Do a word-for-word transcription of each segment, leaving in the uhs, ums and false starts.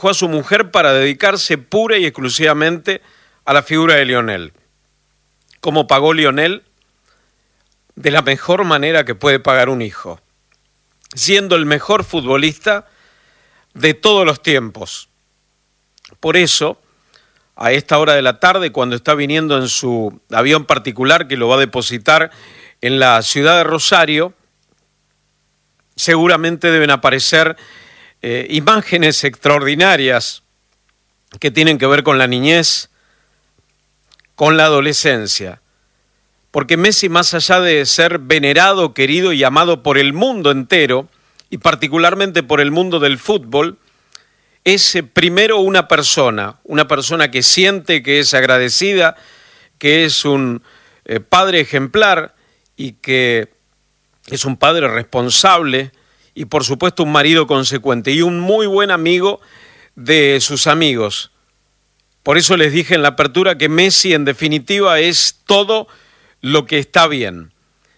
dejó a su mujer para dedicarse pura y exclusivamente a la figura de Lionel. ¿Cómo pagó Lionel? De la mejor manera que puede pagar un hijo, siendo el mejor futbolista de todos los tiempos. Por eso, a esta hora de la tarde, cuando está viniendo en su avión particular que lo va a depositar en la ciudad de Rosario, seguramente deben aparecer eh, imágenes extraordinarias que tienen que ver con la niñez, con la adolescencia. Porque Messi, más allá de ser venerado, querido y amado por el mundo entero, y particularmente por el mundo del fútbol, es eh, primero una persona, una persona que siente, que es agradecida, que es un eh, padre ejemplar y que es un padre responsable y por supuesto un marido consecuente y un muy buen amigo de sus amigos. Por eso les dije en la apertura que Messi en definitiva es todo lo que está bien.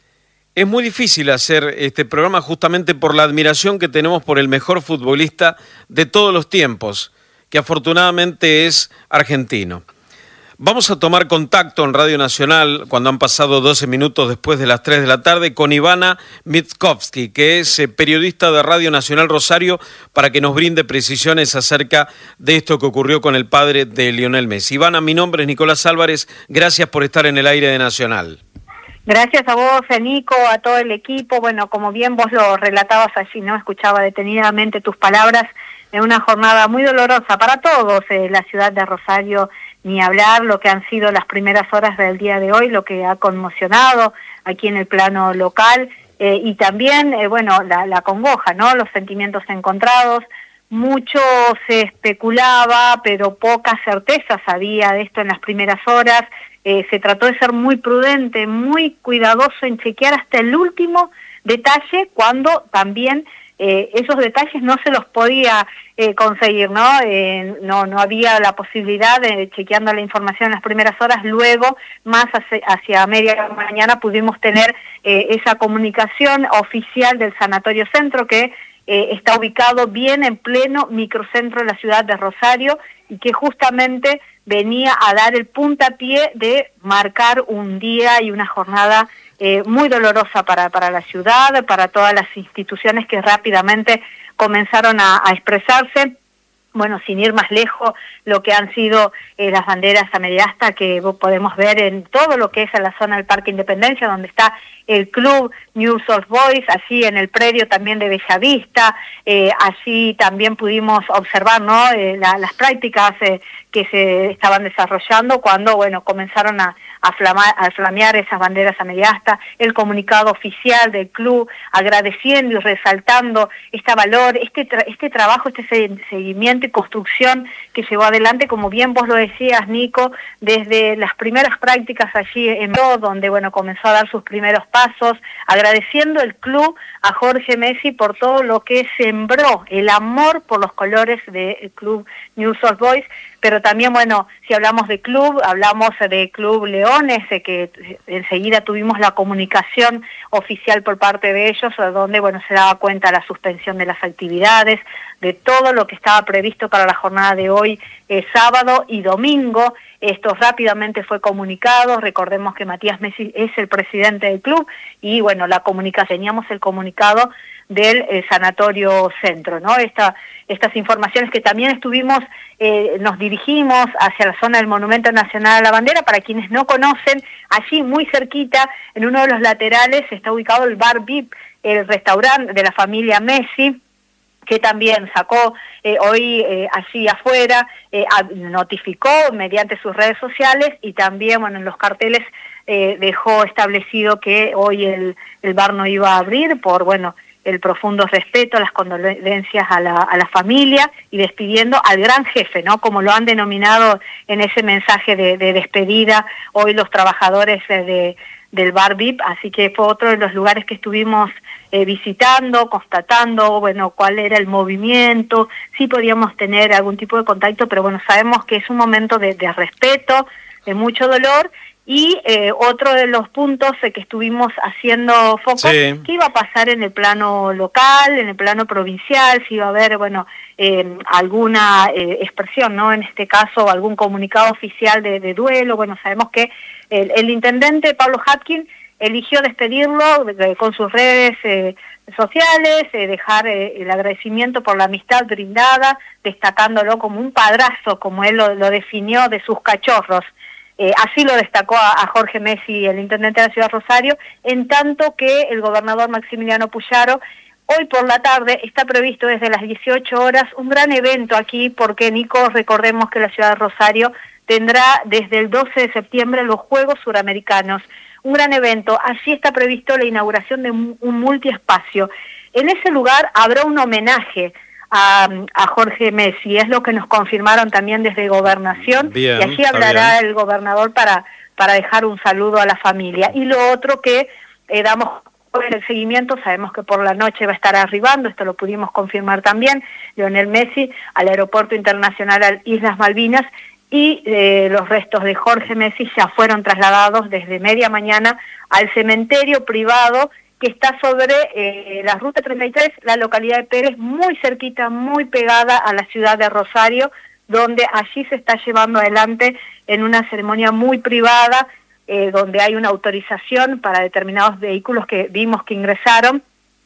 Es muy difícil hacer este programa justamente por la admiración que tenemos por el mejor futbolista de todos los tiempos, que afortunadamente es argentino. Vamos a tomar contacto en Radio Nacional, cuando han pasado doce minutos después de las tres de la tarde, con Ivana Mitkovsky, que es periodista de Radio Nacional Rosario, para que nos brinde precisiones acerca de esto que ocurrió con el padre de Lionel Messi. Ivana, mi nombre es Nicolás Álvarez, gracias por estar en el aire de Nacional. Gracias a vos, Nico, a todo el equipo. Bueno, como bien vos lo relatabas allí, ¿no? Escuchaba detenidamente tus palabras en una jornada muy dolorosa para todos, eh, la ciudad de Rosario, ni hablar lo que han sido las primeras horas del día de hoy, lo que ha conmocionado aquí en el plano local, eh, y también, eh, bueno, la, la congoja, ¿no? Los sentimientos encontrados. Mucho se especulaba, pero pocas certezas había de esto en las primeras horas. Eh, se trató de ser muy prudente, muy cuidadoso en chequear hasta el último detalle, cuando también eh, esos detalles no se los podía eh, conseguir, ¿no? Eh, no no había la posibilidad de, chequeando la información en las primeras horas, luego, más hacia, hacia media mañana, pudimos tener eh, esa comunicación oficial del Sanatorio Centro, que eh, está ubicado bien en pleno microcentro de la ciudad de Rosario, y que justamente venía a dar el puntapié de marcar un día y una jornada eh, muy dolorosa para, para la ciudad, para todas las instituciones que rápidamente comenzaron a, a expresarse. Bueno, sin ir más lejos, lo que han sido eh, las banderas a media asta que podemos ver en todo lo que es en la zona del Parque Independencia, donde está el club News of Boys, allí en el predio también de Bellavista. Eh, allí también pudimos observar, ¿no? eh, la, las prácticas eh, que se estaban desarrollando cuando, bueno, comenzaron a, a, flamar, a flamear esas banderas a media asta, el comunicado oficial del club agradeciendo y resaltando este valor, este, tra este trabajo, este seguimiento y construcción que llevó adelante, como bien vos lo decías, Nico, desde las primeras prácticas allí en Ro, donde, bueno, comenzó a dar sus primeros pasos, agradeciendo el club a Jorge Messi por todo lo que sembró, el amor por los colores del club News of Boys, pero también, bueno, si hablamos de club, hablamos de Club Leones, de que enseguida tuvimos la comunicación oficial por parte de ellos, donde, bueno, se daba cuenta la suspensión de las actividades, de todo lo que estaba previsto para la jornada de hoy, eh, sábado y domingo. Esto rápidamente fue comunicado. Recordemos que Matías Messi es el presidente del club y, bueno, la comunica teníamos el comunicado del eh, Sanatorio Centro, ¿no? Esta, estas informaciones que también estuvimos, eh, nos dirigimos hacia la zona del Monumento Nacional a la Bandera. Para quienes no conocen, allí muy cerquita, en uno de los laterales, está ubicado el Bar V I P, el restaurante de la familia Messi, que también sacó eh, hoy eh, allí afuera, eh, a, notificó mediante sus redes sociales y también, bueno, en los carteles eh, dejó establecido que hoy el, el bar no iba a abrir por, bueno, el profundo respeto, las condolencias a la, a la familia y despidiendo al gran jefe, ¿no? Como lo han denominado en ese mensaje de, de despedida hoy los trabajadores de, de, del Bar V I P, así que fue otro de los lugares que estuvimos eh, visitando, constatando, bueno, cuál era el movimiento, si podíamos tener algún tipo de contacto, pero bueno, sabemos que es un momento de, de respeto, de mucho dolor, Y eh, otro de los puntos eh, que estuvimos haciendo foco, sí. ¿qué iba a pasar en el plano local, en el plano provincial? Si iba a haber, bueno, eh, alguna eh, expresión, ¿no? En este caso, algún comunicado oficial de, de duelo. Bueno, sabemos que el, el intendente Pablo Hatkin eligió despedirlo de, con sus redes eh, sociales, eh, dejar eh, el agradecimiento por la amistad brindada, destacándolo como un padrazo, como él lo, lo definió, de sus cachorros. Eh, así lo destacó a, a Jorge Messi, el intendente de la ciudad de Rosario, en tanto que el gobernador Maximiliano Puyaro, hoy por la tarde está previsto desde las dieciocho horas un gran evento aquí, porque, Nico, recordemos que la ciudad de Rosario tendrá desde el doce de septiembre los Juegos Suramericanos, un gran evento. Allí está previsto la inauguración de un, un multiespacio. En ese lugar habrá un homenaje A, a Jorge Messi, es lo que nos confirmaron también desde Gobernación, bien, y allí hablará el gobernador para, para dejar un saludo a la familia. Y lo otro que eh, damos en el seguimiento, sabemos que por la noche va a estar arribando, esto lo pudimos confirmar también, Lionel Messi al Aeropuerto Internacional Islas Malvinas, y eh, los restos de Jorge Messi ya fueron trasladados desde media mañana al cementerio privado que está sobre eh, la Ruta treinta y tres, la localidad de Pérez, muy cerquita, muy pegada a la ciudad de Rosario, donde allí se está llevando adelante en una ceremonia muy privada, eh, donde hay una autorización para determinados vehículos que vimos que ingresaron,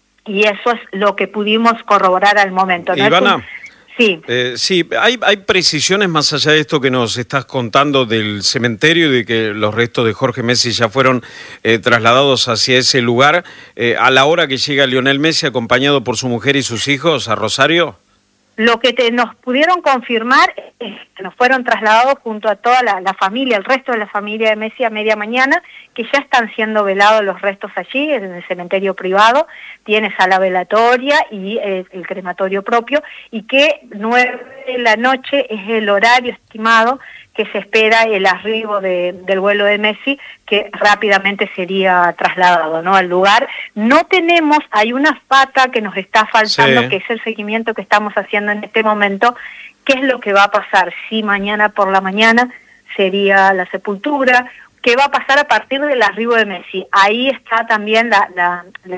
y eso es lo que pudimos corroborar al momento, ¿no? Ivana, sí, eh, sí, hay, hay precisiones más allá de esto que nos estás contando del cementerio y de que los restos de Jorge Messi ya fueron eh, trasladados hacia ese lugar, eh, a la hora que llega Lionel Messi acompañado por su mujer y sus hijos a Rosario. Lo que te, nos pudieron confirmar es que nos fueron trasladados junto a toda la, la familia, el resto de la familia de Messi a media mañana, que ya están siendo velados los restos allí, en el cementerio privado, tiene sala velatoria y eh, el crematorio propio, y que nueve de la noche es el horario estimado que se espera el arribo de, del vuelo de Messi, que rápidamente sería trasladado, ¿no?, al lugar. No tenemos, hay una pata que nos está faltando, sí, que es el seguimiento que estamos haciendo en este momento. ¿Qué es lo que va a pasar? Si mañana por la mañana sería la sepultura, ¿qué va a pasar a partir del arribo de Messi? Ahí está también la... la, la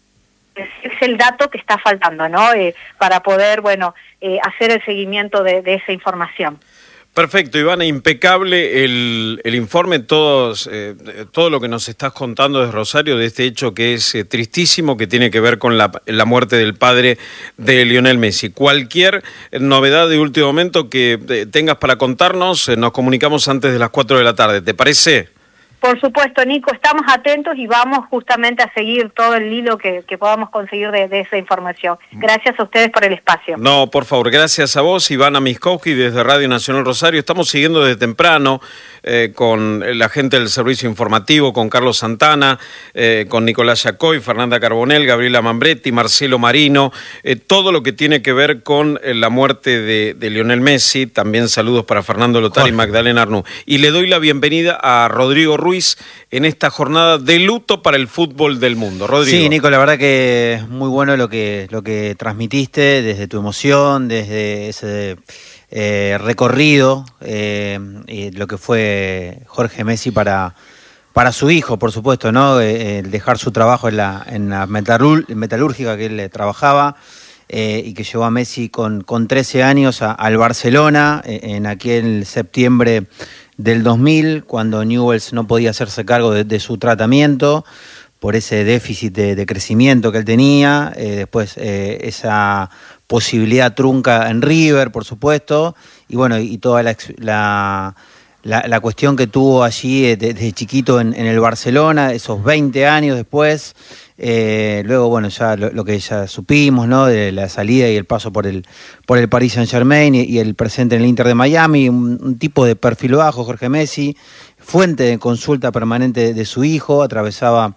es el dato que está faltando, ¿no?, eh, para poder, bueno, eh, hacer el seguimiento de, de esa información. Perfecto, Ivana, impecable el, el informe, todos, eh, todo lo que nos estás contando desde Rosario, de este hecho que es eh, tristísimo, que tiene que ver con la, la muerte del padre de Lionel Messi. Cualquier novedad de último momento que eh, tengas para contarnos, eh, nos comunicamos antes de las cuatro de la tarde, ¿te parece? Por supuesto, Nico, estamos atentos y vamos justamente a seguir todo el hilo que, que podamos conseguir de, de esa información. Gracias a ustedes por el espacio. No, por favor, gracias a vos, Ivana Miskowski, desde Radio Nacional Rosario. Estamos siguiendo desde temprano eh, con la gente del servicio informativo, con Carlos Santana, eh, con Nicolás Yacoy, Fernanda Carbonell, Gabriela Mambretti, Marcelo Marino, eh, todo lo que tiene que ver con eh, la muerte de, de Lionel Messi. También saludos para Fernando Lotar y Magdalena Arnú. Y le doy la bienvenida a Rodrigo Ruiz en esta jornada de luto para el fútbol del mundo. Rodrigo. Sí, Nico, la verdad que es muy bueno lo que, lo que transmitiste, desde tu emoción, desde ese eh, recorrido, eh, y lo que fue Jorge Messi para, para su hijo, por supuesto, ¿no? Eh, el dejar su trabajo en la, en la metalur, metalúrgica que él trabajaba, eh, y que llevó a Messi con, con trece años a, al Barcelona, eh, en aquel septiembre del dos mil, cuando Newell's no podía hacerse cargo de, de su tratamiento por ese déficit de, de crecimiento que él tenía, eh, después eh, esa posibilidad trunca en River, por supuesto, y bueno, y toda la, la, la, la cuestión que tuvo allí desde chiquito en, en el Barcelona, esos veinte años después. Eh, luego, bueno, ya lo, lo que ya supimos, ¿no?, de la salida y el paso por el por el Paris Saint-Germain y, y el presente en el Inter de Miami, un, un tipo de perfil bajo, Jorge Messi, fuente de consulta permanente de su hijo, atravesaba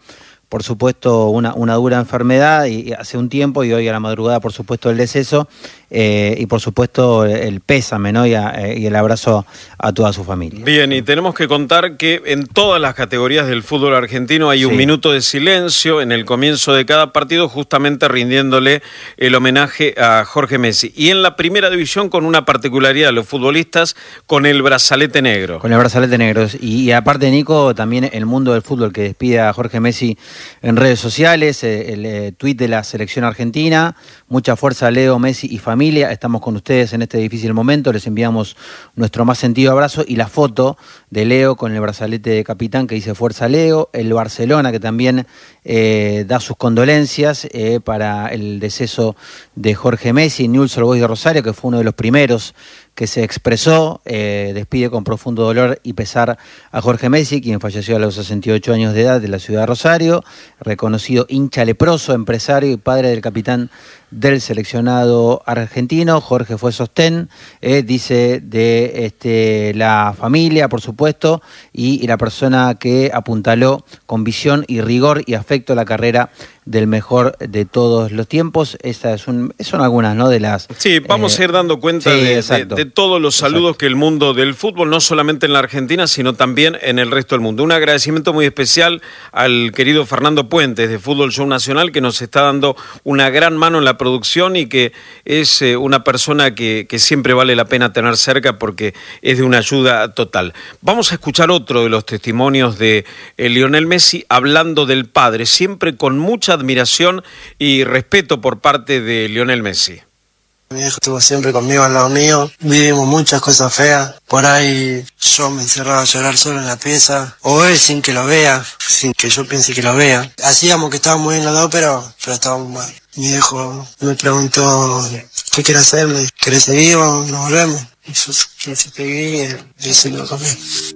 por supuesto, una, una dura enfermedad y, y hace un tiempo, y hoy a la madrugada, por supuesto, el deceso, eh, y por supuesto el pésame, ¿no? y, a, y el abrazo a toda su familia. Bien, y tenemos que contar que en todas las categorías del fútbol argentino hay sí. un minuto de silencio en el comienzo de cada partido, justamente rindiéndole el homenaje a Jorge Messi. Y en la primera división, con una particularidad, los futbolistas con el brazalete negro. Con el brazalete negro. Y, y aparte, Nico, también el mundo del fútbol que despide a Jorge Messi en redes sociales, el, el tuit de la selección argentina: mucha fuerza, Leo, Messi y familia, estamos con ustedes en este difícil momento, les enviamos nuestro más sentido abrazo, y la foto de Leo con el brazalete de capitán que dice fuerza Leo, el Barcelona que también eh, da sus condolencias eh, para el deceso de Jorge Messi, Newell's Old Boys de Rosario, que fue uno de los primeros que se expresó, eh, despide con profundo dolor y pesar a Jorge Messi, quien falleció a los sesenta y ocho años de edad de la ciudad de Rosario, reconocido hincha leproso, empresario y padre del capitán del seleccionado argentino. Jorge fue sostén, eh, dice, de este, la familia, por supuesto, y, y la persona que apuntaló con visión y rigor y afecto la carrera del mejor de todos los tiempos. Esta es un, son algunas, ¿no?, de las... Sí, vamos eh, a ir dando cuenta sí, de, de, de todos los saludos exacto. que el mundo del fútbol, no solamente en la Argentina, sino también en el resto del mundo. Un agradecimiento muy especial al querido Fernando Puentes de Fútbol Show Nacional, que nos está dando una gran mano en la producción y que es eh, una persona que, que siempre vale la pena tener cerca porque es de una ayuda total. Vamos a escuchar otro de los testimonios de eh, Lionel Messi hablando del padre, siempre con mucha admiración y respeto por parte de Lionel Messi. Mi viejo estuvo siempre conmigo al lado mío, vivimos muchas cosas feas, por ahí yo me encerraba a llorar solo en la pieza, o él sin que lo vea, sin que yo piense que lo vea. Hacíamos que estábamos bien los dos, pero, pero estábamos mal. Mi viejo me preguntó, ¿qué quieres hacer? ¿Querés seguir o nos volvemos? Y yo quise seguir y se lo comí.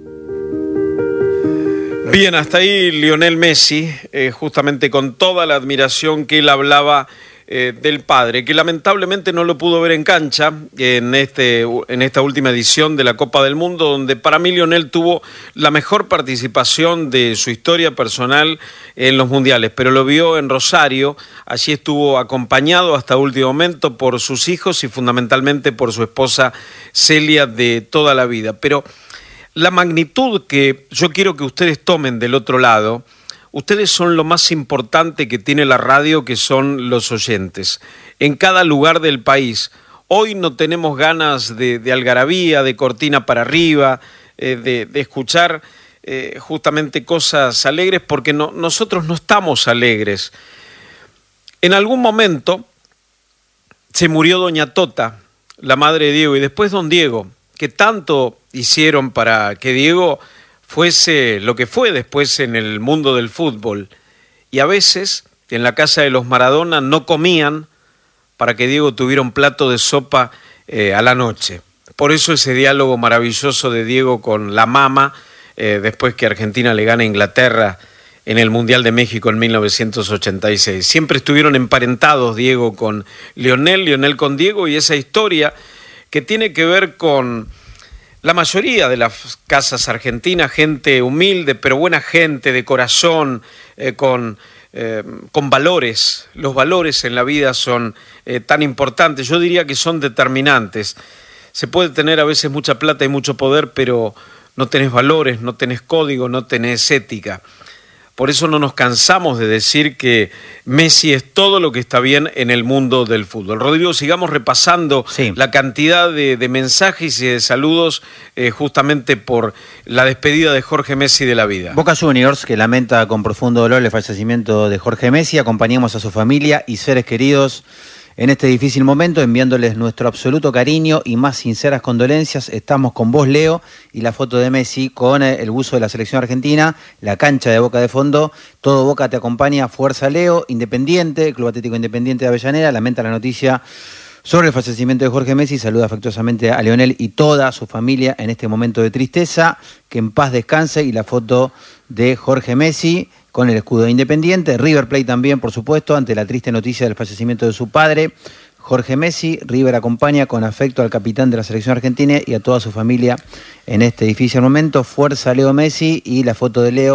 Bien, hasta ahí Lionel Messi, eh, justamente con toda la admiración que él hablaba eh, del padre, que lamentablemente no lo pudo ver en cancha en, este, en esta última edición de la Copa del Mundo, donde para mí Lionel tuvo la mejor participación de su historia personal en los mundiales, pero lo vio en Rosario, allí estuvo acompañado hasta último momento por sus hijos y fundamentalmente por su esposa Celia de toda la vida, pero... La magnitud que yo quiero que ustedes tomen del otro lado, ustedes son lo más importante que tiene la radio, que son los oyentes. En cada lugar del país, hoy no tenemos ganas de, de algarabía, de cortina para arriba, eh, de, de escuchar eh, justamente cosas alegres, porque no, nosotros no estamos alegres. En algún momento se murió doña Tota, la madre de Diego, y después don Diego, que tanto hicieron para que Diego fuese lo que fue después en el mundo del fútbol. Y a veces, en la casa de los Maradona, no comían para que Diego tuviera un plato de sopa eh, a la noche. Por eso ese diálogo maravilloso de Diego con la mama, eh, después que Argentina le gana a Inglaterra en el Mundial de México en mil novecientos ochenta y seis. Siempre estuvieron emparentados Diego con Lionel, Lionel con Diego, y esa historia que tiene que ver con la mayoría de las casas argentinas, gente humilde, pero buena gente, de corazón, eh, con, eh, con valores. Los valores en la vida son eh, tan importantes, yo diría que son determinantes. Se puede tener a veces mucha plata y mucho poder, pero no tenés valores, no tenés código, no tenés ética. Por eso no nos cansamos de decir que Messi es todo lo que está bien en el mundo del fútbol. Rodrigo, sigamos repasando sí. la cantidad de, de mensajes y de saludos eh, justamente por la despedida de Jorge Messi de la vida. Boca Juniors, que lamenta con profundo dolor el fallecimiento de Jorge Messi, acompañamos a su familia y seres queridos en este difícil momento, enviándoles nuestro absoluto cariño y más sinceras condolencias. Estamos con vos, Leo, y la foto de Messi con el buzo de la selección argentina, la cancha de Boca de fondo. Todo Boca te acompaña, fuerza Leo. Independiente, Club Atlético Independiente de Avellaneda, lamenta la noticia sobre el fallecimiento de Jorge Messi. Saluda afectuosamente a Lionel y toda su familia en este momento de tristeza. Que en paz descanse, y la foto de Jorge Messi con el escudo de Independiente. River Plate también, por supuesto, ante la triste noticia del fallecimiento de su padre, Jorge Messi. River acompaña con afecto al capitán de la selección argentina y a toda su familia en este difícil momento. Fuerza Leo Messi, y la foto de Leo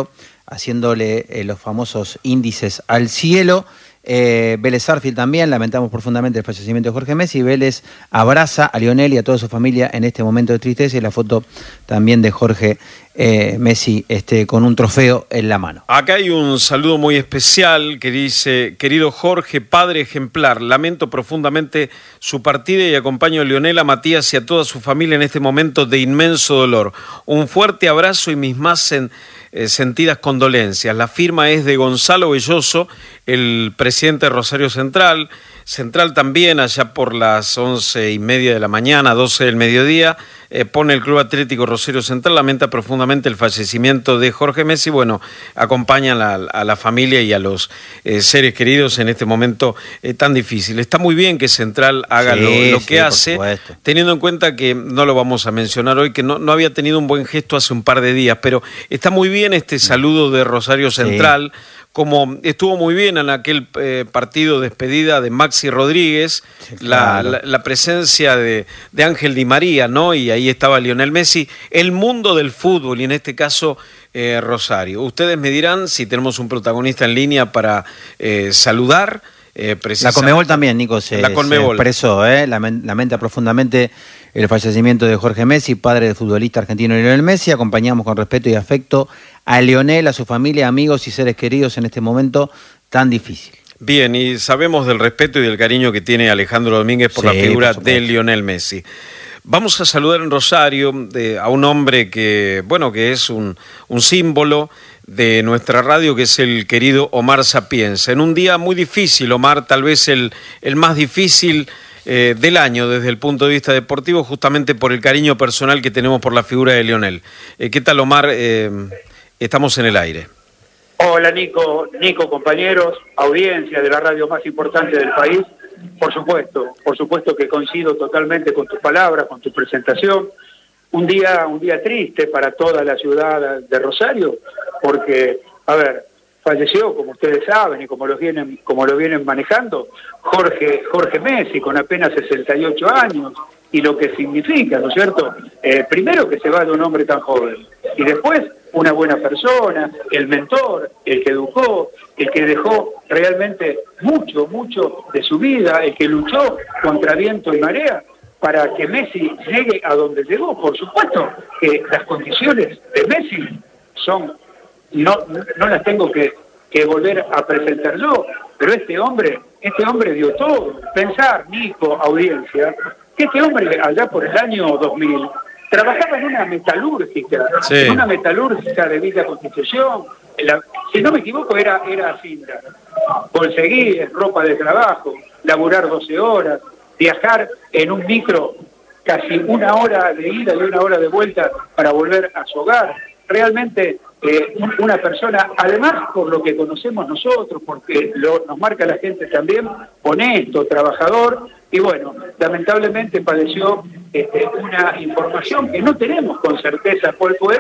haciéndole eh, los famosos índices al cielo. Eh, Vélez Sarsfield también, lamentamos profundamente el fallecimiento de Jorge Messi. Vélez abraza a Lionel y a toda su familia en este momento de tristeza, y la foto también de Jorge eh, Messi este, con un trofeo en la mano. Acá hay un saludo muy especial que dice: querido Jorge, padre ejemplar, lamento profundamente su partida y acompaño a Lionel, a Matías y a toda su familia en este momento de inmenso dolor. Un fuerte abrazo y mis más en, eh, sentidas condolencias. La firma es de Gonzalo Belloso, el presidente de Rosario Central. Central también, allá por las once y media de la mañana, doce del mediodía, eh, pone el Club Atlético Rosario Central, lamenta profundamente el fallecimiento de Jorge Messi. Bueno, acompaña a la, a la familia y a los eh, seres queridos en este momento eh, tan difícil. Está muy bien que Central haga sí, lo, lo que sí, hace, teniendo en cuenta que, no lo vamos a mencionar hoy, que no, no había tenido un buen gesto hace un par de días, pero está muy bien este saludo de Rosario Central, sí. Como estuvo muy bien en aquel eh, partido de despedida de Maxi Rodríguez, sí, claro. la, la, la presencia de, de Ángel Di María, ¿no? Y ahí estaba Lionel Messi, el mundo del fútbol, y en este caso eh, Rosario. Ustedes me dirán si tenemos un protagonista en línea para eh, saludar. Eh, la Conmebol también, Nico, se, se expresó, ¿eh? Lamenta profundamente el fallecimiento de Jorge Messi, padre del futbolista argentino Lionel Messi. Acompañamos con respeto y afecto a Lionel, a su familia, amigos y seres queridos en este momento tan difícil. Bien, y sabemos del respeto y del cariño que tiene Alejandro Domínguez por sí, la figura por de Lionel Messi. Vamos a saludar en Rosario de, a un hombre que, bueno, que es un, un símbolo de nuestra radio, que es el querido Omar Sapienza. En un día muy difícil, Omar, tal vez el, el más difícil eh, del año desde el punto de vista deportivo, justamente por el cariño personal que tenemos por la figura de Lionel. Eh, ¿Qué tal, Omar? Eh, estamos en el aire. Hola, Nico, Nico, compañeros, audiencia de la radio más importante del país. Por supuesto, por supuesto que coincido totalmente con tus palabras, con tu presentación. Un día, un día triste para toda la ciudad de Rosario, porque, a ver, falleció, como ustedes saben y como lo vienen, como lo vienen manejando, Jorge, Jorge Messi, con apenas sesenta y ocho años, y lo que significa, ¿no es cierto? Eh, primero que se va de un hombre tan joven, y después una buena persona, el mentor, el que educó, el que dejó realmente mucho, mucho de su vida, el que luchó contra viento y marea para que Messi llegue a donde llegó. Por supuesto que las condiciones de Messi son, no, no las tengo que, que volver a presentar yo, pero este hombre, este hombre dio todo. Pensar, Nico, audiencia, que este hombre allá por el año dos mil trabajaba en una metalúrgica, sí. en una metalúrgica de Villa Constitución, la, si no me equivoco era, era Cinda. Conseguir ropa de trabajo, laburar doce horas, viajar en un micro casi una hora de ida y una hora de vuelta para volver a su hogar. Realmente eh, una persona, además por lo que conocemos nosotros, porque lo, nos marca la gente también, honesto, trabajador, y bueno, lamentablemente padeció este, una información que no tenemos con certeza cuál fue,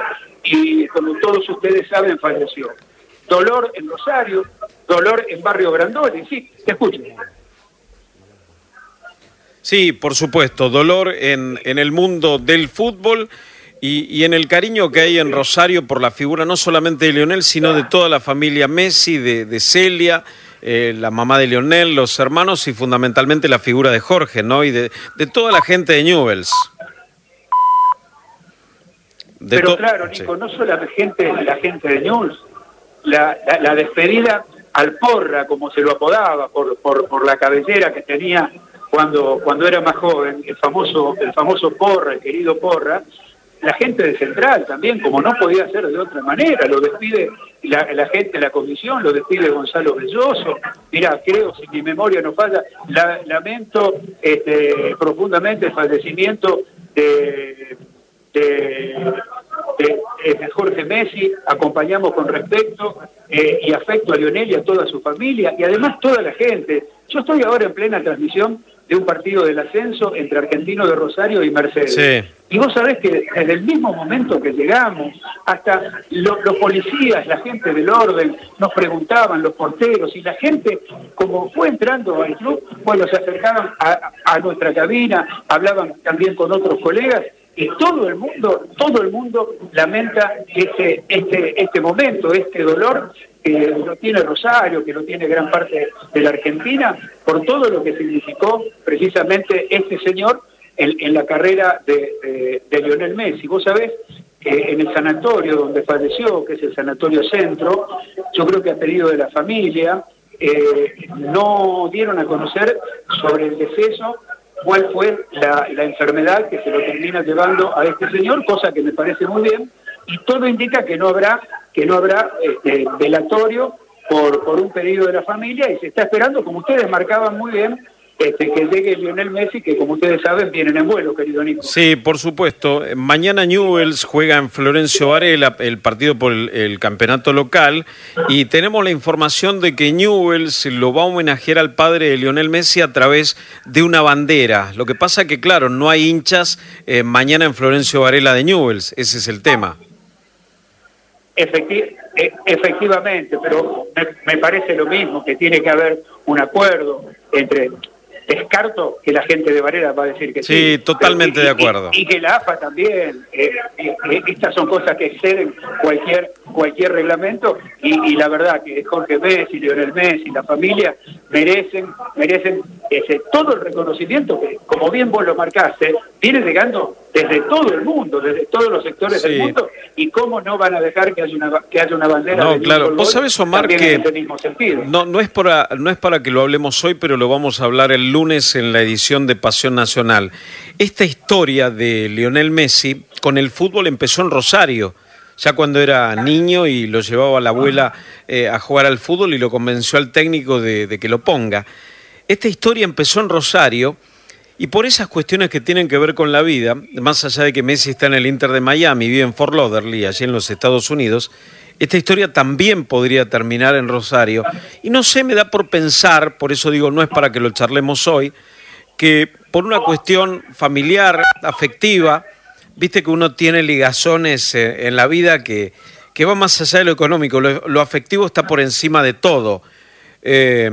y como todos ustedes saben, falleció. Dolor en Rosario, dolor en Barrio Brandoli, sí, te escucho. Sí, por supuesto, dolor en, en el mundo del fútbol y, y en el cariño que hay en Rosario por la figura no solamente de Lionel, sino de toda la familia Messi, de, de Celia, eh, la mamá de Lionel, los hermanos y fundamentalmente la figura de Jorge, ¿no? Y de, de toda la gente de Newell's. De Pero claro, Nico, sí. no solo la gente, la gente de Newell's, la, la, la despedida al Porra, como se lo apodaba, por, por, por la cabellera que tenía cuando cuando era más joven, el famoso el famoso Porra, el querido Porra, la gente de Central también, como no podía ser de otra manera, lo despide la, la gente de la comisión, lo despide Gonzalo Belloso. Mira, creo, si mi memoria no falla, la, lamento este, profundamente el fallecimiento de, de, de, de Jorge Messi, acompañamos con respeto eh, y afecto a Lionel y a toda su familia, y además toda la gente. Yo estoy ahora en plena transmisión de un partido del ascenso entre Argentino de Rosario y Mercedes. Sí. Y vos sabés que desde el mismo momento que llegamos, hasta lo, los policías, la gente del orden, nos preguntaban, los porteros, y la gente, como fue entrando al club, bueno, se acercaban a, a nuestra cabina, hablaban también con otros colegas, que todo el mundo, todo el mundo lamenta ese, este, este momento, este dolor que lo tiene Rosario, que lo tiene gran parte de la Argentina, por todo lo que significó precisamente este señor en, en la carrera de, de, de Lionel Messi. Vos sabés que en el sanatorio donde falleció, que es el Sanatorio Centro, yo creo que a pedido de la familia, eh, no dieron a conocer sobre el deceso cuál fue la, la enfermedad que se lo termina llevando a este señor, cosa que me parece muy bien, y todo indica que no habrá que no habrá este, velatorio por, por un pedido de la familia, y se está esperando, como ustedes marcaban muy bien, este, que llegue Lionel Messi, que como ustedes saben vienen en vuelo, querido Nico. Sí, por supuesto. Mañana Newell's juega en Florencio Varela el partido por el, el campeonato local, y tenemos la información de que Newell's lo va a homenajear al padre de Lionel Messi a través de una bandera. Lo que pasa que, claro, no hay hinchas eh, mañana en Florencio Varela de Newell's, ese es el tema. Efecti- efectivamente, pero me, me parece lo mismo, que tiene que haber un acuerdo entre... Descarto que la gente de Varela va a decir que sí. Sí, totalmente y, de acuerdo. Y, y que la A F A también. Eh, eh, estas son cosas que exceden cualquier cualquier reglamento, y, y la verdad que Jorge Messi, Lionel Messi, la familia merecen merecen ese, todo el reconocimiento que, como bien vos lo marcaste, viene llegando desde todo el mundo, desde todos los sectores sí. del mundo, y cómo no van a dejar que haya una, que haya una bandera. No, claro. Vos sabés, Omar, que en ese mismo sentido. No, no, es para, no es para que lo hablemos hoy, pero lo vamos a hablar el lunes en la edición de Pasión Nacional. Esta historia de Lionel Messi con el fútbol empezó en Rosario, ya cuando era niño, y lo llevaba a la abuela eh, a jugar al fútbol, y lo convenció al técnico de, de que lo ponga. Esta historia empezó en Rosario, y por esas cuestiones que tienen que ver con la vida, más allá de que Messi está en el Inter de Miami, vive en Fort Lauderdale, allí en los Estados Unidos, esta historia también podría terminar en Rosario. Y no sé, me da por pensar, por eso digo, no es para que lo charlemos hoy, que por una cuestión familiar, afectiva, viste que uno tiene ligazones en la vida que, que va más allá de lo económico, lo, lo afectivo está por encima de todo. Eh,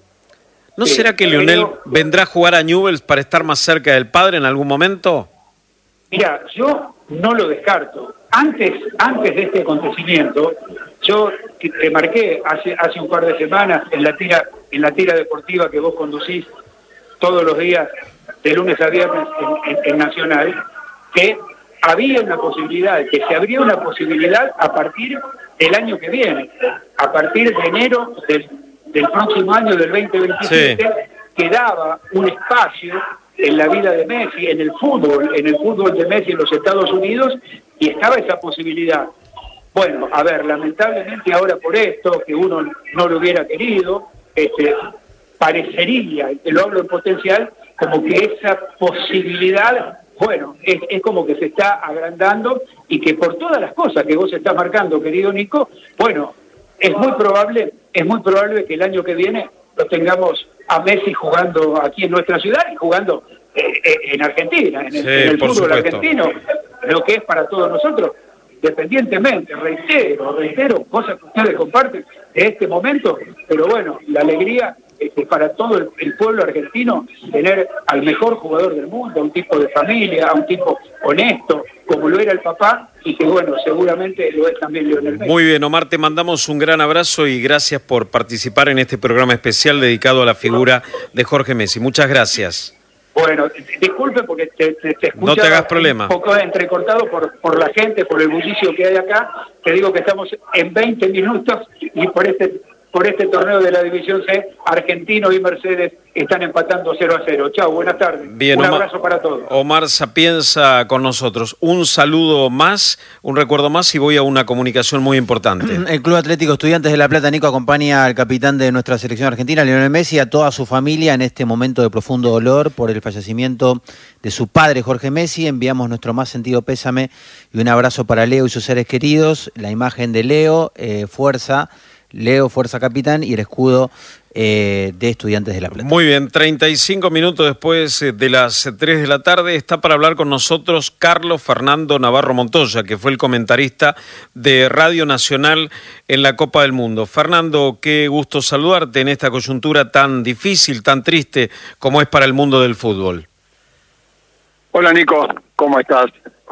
¿No sí, será que Lionel yo, vendrá a jugar a Newell's para estar más cerca del padre en algún momento? Mira, yo no lo descarto. Antes, antes de este acontecimiento, yo te marqué hace, hace un par de semanas en la tira, en la tira deportiva que vos conducís todos los días, de lunes a viernes en, en, en Nacional, que había una posibilidad, que se abría una posibilidad a partir del año que viene, a partir de enero del, del próximo año, del veinte veintisiete, sí. que daba un espacio en la vida de Messi, en el fútbol, en el fútbol de Messi en los Estados Unidos, y estaba esa posibilidad. Bueno, a ver, lamentablemente ahora por esto, que uno no lo hubiera querido, este, parecería, y te lo hablo en potencial, como que esa posibilidad, bueno, es, es como que se está agrandando, y que por todas las cosas que vos estás marcando, querido Nico, bueno, es muy probable, es muy probable que el año que viene lo tengamos a Messi jugando aquí en nuestra ciudad y jugando eh, eh, en Argentina, en el, sí, en el fútbol supuesto. argentino, lo que es para todos nosotros, independientemente, reitero, reitero, cosas que ustedes comparten de este momento, pero bueno, la alegría es que para todo el, el pueblo argentino tener al mejor jugador del mundo, a un tipo de familia, a un tipo honesto, como lo era el papá, y que bueno, seguramente lo es también Lionel Messi. Muy bien, Omar, te mandamos un gran abrazo y gracias por participar en este programa especial dedicado a la figura de Jorge Messi. Muchas gracias. Bueno, disculpe porque te, te, te escucho no te hagas problema. Un poco entrecortado por, por la gente, por el bullicio que hay acá. Te digo que estamos en veinte minutos y por este por este torneo de la División C, Argentino y Mercedes están empatando cero a cero. Chau, buenas tardes. Bien, un Omar, abrazo para todos. Omar Sapienza con nosotros. Un saludo más, un recuerdo más, y voy a una comunicación muy importante. El Club Atlético Estudiantes de La Plata, Nico, acompaña al capitán de nuestra selección argentina, Lionel Messi, a toda su familia en este momento de profundo dolor por el fallecimiento de su padre, Jorge Messi. Enviamos nuestro más sentido pésame y un abrazo para Leo y sus seres queridos. La imagen de Leo, eh, fuerza, Leo, fuerza capitán, y el escudo eh, de Estudiantes de La Plata. Muy bien, treinta y cinco minutos después de las tres de la tarde está para hablar con nosotros Carlos Fernando Navarro Montoya, que fue el comentarista de Radio Nacional en la Copa del Mundo. Fernando, qué gusto saludarte en esta coyuntura tan difícil, tan triste como es para el mundo del fútbol. Hola Nico, ¿cómo estás?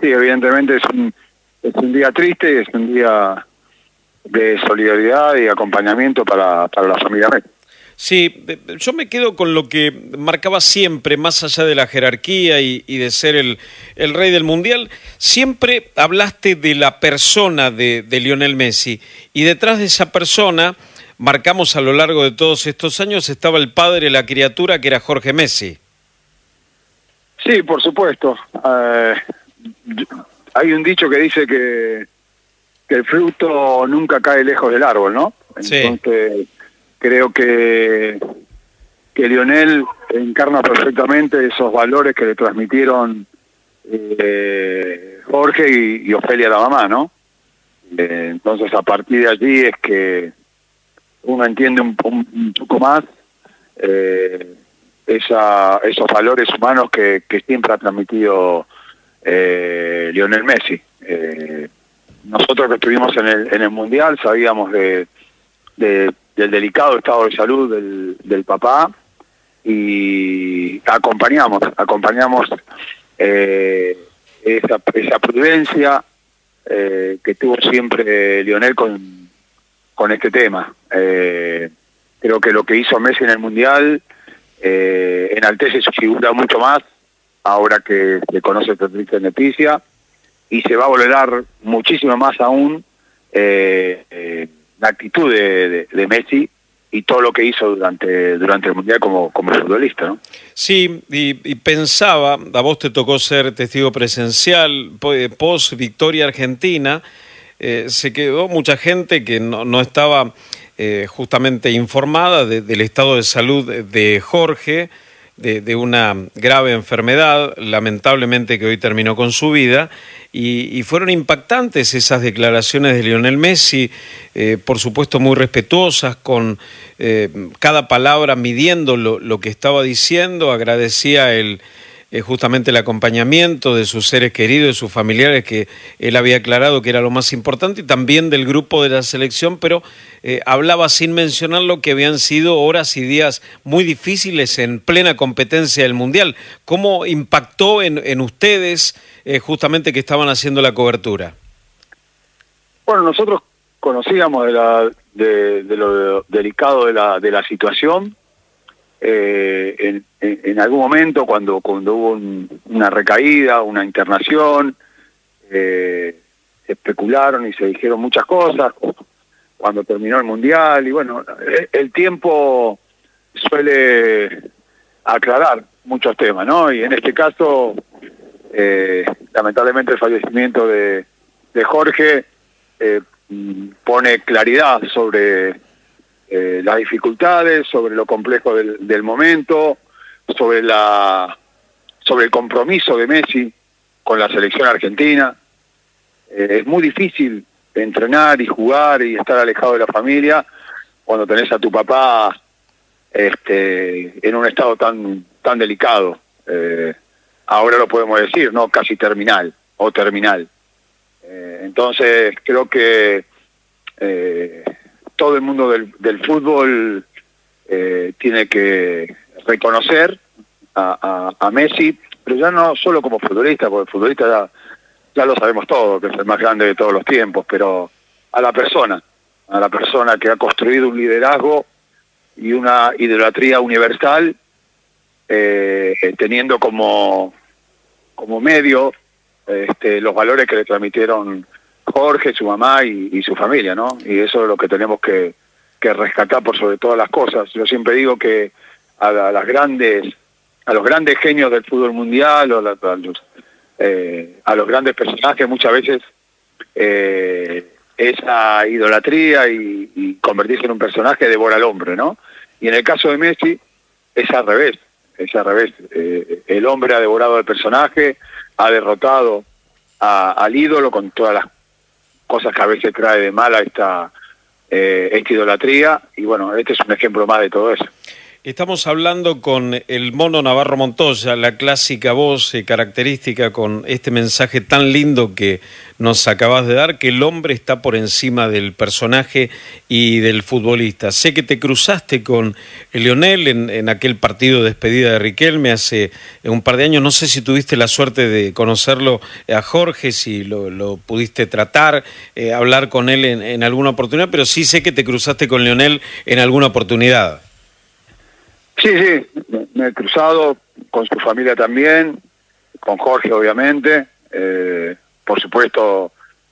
sí, evidentemente es un, es un día triste, es un día de solidaridad y acompañamiento para, para la familia Messi. Sí, yo me quedo con lo que marcaba siempre, más allá de la jerarquía y, y de ser el, el rey del Mundial, siempre hablaste de la persona de, de Lionel Messi, y detrás de esa persona, marcamos a lo largo de todos estos años, estaba el padre de la criatura, que era Jorge Messi. Sí, por supuesto. Eh, hay un dicho que dice que, que el fruto nunca cae lejos del árbol, ¿no? Entonces, sí. Creo que, que Lionel encarna perfectamente esos valores que le transmitieron eh, Jorge y, y Ofelia, la mamá, ¿no? Eh, entonces, a partir de allí es que uno entiende un, un, un poco más eh, esa, esos valores humanos que, que siempre ha transmitido eh, Lionel Messi. Eh, nosotros que estuvimos en el, en el Mundial sabíamos de... de del delicado estado de salud del, del papá, y acompañamos, acompañamos eh, esa, esa prudencia eh, que tuvo siempre Lionel con, con este tema. Eh, creo que lo que hizo Messi en el Mundial eh, enaltece su figura mucho más, ahora que se conoce esta triste noticia, y se va a valorar muchísimo más aún eh, eh, la actitud de, de, de Messi y todo lo que hizo durante durante el Mundial como, como futbolista, ¿no? Sí, y, y pensaba, a vos te tocó ser testigo presencial, post victoria argentina, eh, se quedó mucha gente que no, no estaba eh, justamente informada de, del estado de salud de Jorge, de, de una grave enfermedad, lamentablemente que hoy terminó con su vida, y, y fueron impactantes esas declaraciones de Lionel Messi, eh, por supuesto muy respetuosas, con eh, cada palabra midiendo lo, lo que estaba diciendo. Agradecía el, eh, justamente el acompañamiento de sus seres queridos, de sus familiares, que él había aclarado que era lo más importante, y también del grupo de la selección, pero eh, hablaba sin mencionar lo que habían sido horas y días muy difíciles en plena competencia del Mundial. ¿Cómo impactó en, en ustedes eh, justamente que estaban haciendo la cobertura? Bueno, nosotros conocíamos de, la, de, de lo delicado de la, de la situación. Eh, en, en, en algún momento, cuando, cuando hubo un, una recaída, una internación, eh, se especularon y se dijeron muchas cosas cuando terminó el Mundial, y bueno, el, el tiempo suele aclarar muchos temas, ¿no? Y en este caso, eh, lamentablemente el fallecimiento de, de Jorge eh, pone claridad sobre eh, las dificultades, sobre lo complejo del, del momento, sobre la sobre el compromiso de Messi con la selección argentina. Eh, es muy difícil entrenar y jugar y estar alejado de la familia cuando tenés a tu papá este, en un estado tan tan delicado. Eh, ahora lo podemos decir, ¿no? Casi terminal o terminal. Eh, entonces creo que eh, todo el mundo del, del fútbol eh, tiene que reconocer a, a, a Messi, pero ya no solo como futbolista, porque el futbolista ya, ya lo sabemos todo, que es el más grande de todos los tiempos, pero a la persona, a la persona que ha construido un liderazgo y una idolatría universal, eh, teniendo como, como medio este, los valores que le transmitieron Jorge, su mamá y, y su familia, ¿no? Y eso es lo que tenemos que, que rescatar por sobre todas las cosas. Yo siempre digo que a, la, a las grandes, a los grandes genios del fútbol mundial, o la, a, los, eh, a los grandes personajes, muchas veces eh, esa idolatría y, y convertirse en un personaje devora al hombre, ¿no? Y en el caso de Messi es al revés, es al revés. Eh, el hombre ha devorado al personaje, ha derrotado a, al ídolo con todas las cosas que a veces trae de mala esta, eh, esta idolatría, y bueno, este es un ejemplo más de todo eso. Estamos hablando con el Mono Navarro Montoya, la clásica voz eh, característica, con este mensaje tan lindo que nos acabas de dar, que el hombre está por encima del personaje y del futbolista. Sé que te cruzaste con Lionel en, en aquel partido de despedida de Riquelme hace un par de años. No sé si tuviste la suerte de conocerlo a Jorge, si lo, lo pudiste tratar, eh, hablar con él en, en alguna oportunidad, pero sí sé que te cruzaste con Lionel en alguna oportunidad. Sí, sí, me he cruzado con su familia también, con Jorge obviamente, eh, por supuesto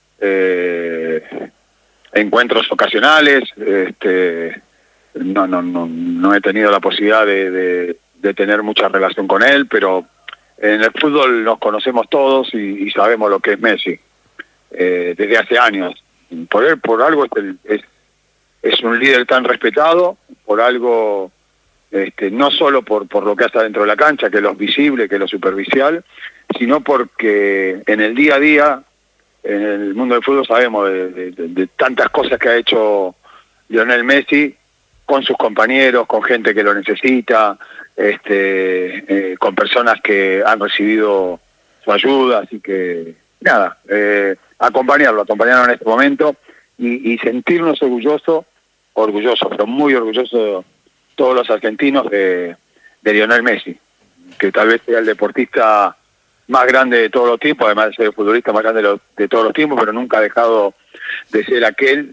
eh, encuentros ocasionales, este, no, no, no, no he tenido la posibilidad de, de, de tener mucha relación con él, pero en el fútbol nos conocemos todos y, y sabemos lo que es Messi, eh, desde hace años. Por él, por algo es, el, es, es un líder tan respetado, por algo... Este, no solo por, por lo que hace dentro de la cancha, que es lo visible, que es lo superficial, sino porque en el día a día, en el mundo del fútbol sabemos de, de, de, de tantas cosas que ha hecho Lionel Messi con sus compañeros, con gente que lo necesita, este, eh, con personas que han recibido su ayuda, así que nada, eh, acompañarlo, acompañarlo en este momento y, y sentirnos orgullosos, orgullosos, pero muy orgullosos todos los argentinos de, de Lionel Messi, que tal vez sea el deportista más grande de todos los tiempos, además de ser el futbolista más grande de, lo, de todos los tiempos, pero nunca ha dejado de ser aquel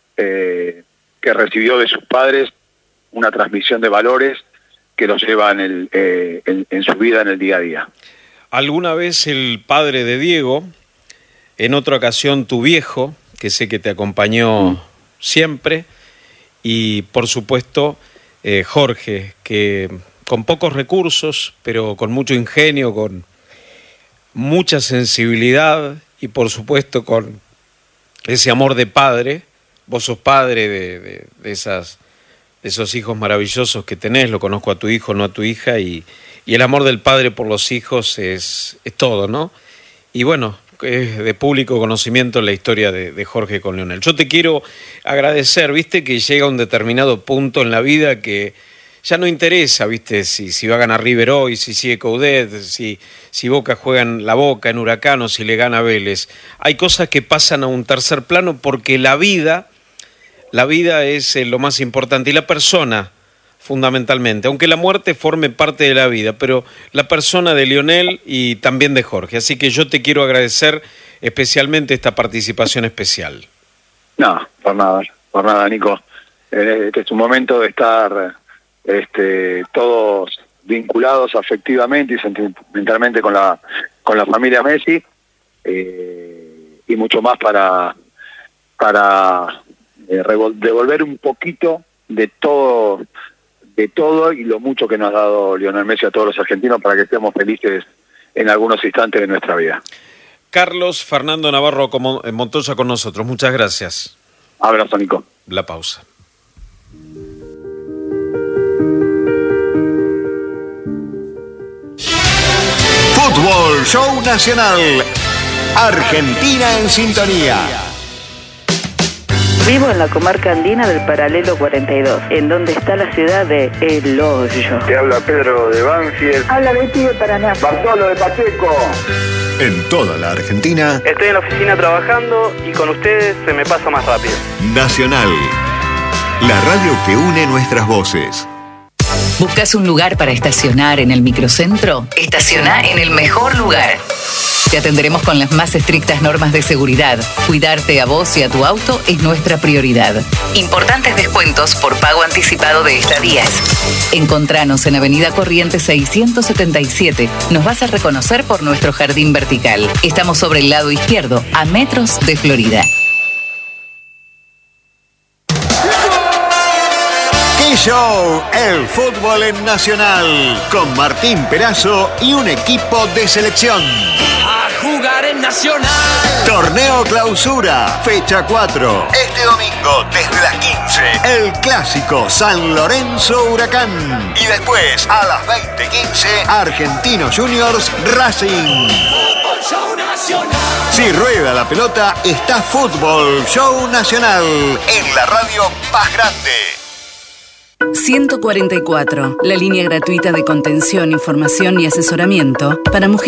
eh, que recibió de sus padres una transmisión de valores que los lleva en, el, eh, en, en su vida en el día a día. ¿Alguna vez el padre de Diego, en otra ocasión tu viejo, que sé que te acompañó mm. siempre, y por supuesto... Eh, Jorge, que con pocos recursos, pero con mucho ingenio, con mucha sensibilidad y por supuesto con ese amor de padre, vos sos padre de, de, de, esas, de esos hijos maravillosos que tenés, lo conozco a tu hijo, no a tu hija, y, y el amor del padre por los hijos es, es todo, ¿no? Y bueno, es de público conocimiento la historia de, de Jorge con Lionel. Yo te quiero agradecer, viste, que llega un determinado punto en la vida que ya no interesa, viste, si, si va a ganar River hoy, si sigue Coudet, si, si Boca juega en la Boca, en Huracán, o si le gana Vélez. Hay cosas que pasan a un tercer plano porque la vida, la vida es lo más importante y la persona, fundamentalmente, aunque la muerte forme parte de la vida, pero la persona de Lionel y también de Jorge. Así que yo te quiero agradecer especialmente esta participación especial. No, por nada, por nada, Nico. Este es un momento de estar este, todos vinculados afectivamente y sentimentalmente con la con la familia Messi eh, y mucho más para para eh, devolver un poquito de todo de todo y lo mucho que nos ha dado Lionel Messi a todos los argentinos para que estemos felices en algunos instantes de nuestra vida. Carlos Fernando Navarro Montoya con nosotros. Muchas gracias. Abrazo, Nico. La pausa. Fútbol Show Nacional. Argentina en sintonía. Vivo en la comarca andina del Paralelo cuarenta y dos, en donde está la ciudad de El Hoyo. Te habla Pedro de Banfield. Habla Betty de Paraná. Bartolo de Pacheco. En toda la Argentina. Estoy en la oficina trabajando y con ustedes se me pasa más rápido. Nacional. La radio que une nuestras voces. ¿Buscas un lugar para estacionar en el microcentro? Estaciona en el mejor lugar. Te atenderemos con las más estrictas normas de seguridad. Cuidarte a vos y a tu auto es nuestra prioridad. Importantes descuentos por pago anticipado de estadías. Encontranos en Avenida Corrientes seiscientos setenta y siete. Nos vas a reconocer por nuestro jardín vertical. Estamos sobre el lado izquierdo, a metros de Florida. Show, el fútbol en Nacional, con Martín Perazo y un equipo de selección. A jugar en Nacional. Torneo Clausura, fecha cuatro. Este domingo, desde las quince, el clásico San Lorenzo Huracán. Y después, a las veinte quince, Argentinos Juniors Racing. Fútbol Show Nacional. Si rueda la pelota, está Fútbol Show Nacional, en la radio más grande. ciento cuarenta y cuatro, la línea gratuita de contención, información y asesoramiento para mujeres